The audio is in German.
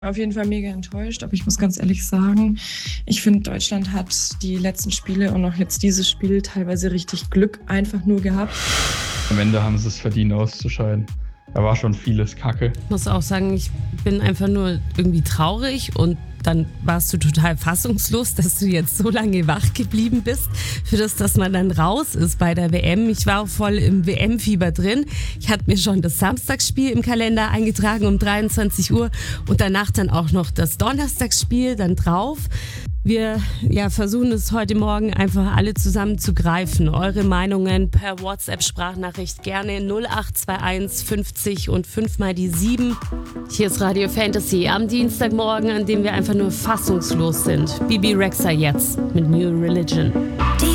Auf jeden Fall mega enttäuscht, aber ich muss ganz ehrlich sagen, ich finde, Deutschland hat die letzten Spiele und auch jetzt dieses Spiel teilweise richtig Glück einfach nur gehabt. Am Ende haben sie es verdient auszuscheiden. Da war schon vieles Kacke. Ich muss auch sagen, ich bin einfach nur irgendwie traurig und dann warst du total fassungslos, dass du jetzt so lange wach geblieben bist, für das, dass man dann raus ist bei der WM. Ich war auch voll im WM-Fieber drin. Ich hatte mir schon das Samstagsspiel im Kalender eingetragen um 23 Uhr und danach dann auch noch das Donnerstagsspiel dann drauf. Wir versuchen es heute Morgen einfach alle zusammen zu greifen. Eure Meinungen per WhatsApp-Sprachnachricht gerne 0821 50 und 5 mal die 7. Hier ist Radio Fantasy am Dienstagmorgen, an dem wir einfach nur fassungslos sind. Bibi Rexha jetzt mit New Religion.